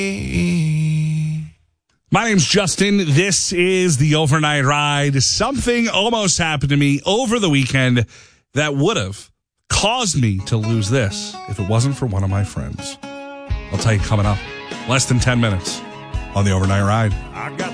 My name's Justin. This is the Overnight Ride. Something almost happened to me over the weekend that would have caused me to lose this if it wasn't for one of my friends. I'll tell you coming up. Less than 10 minutes on the Overnight Ride.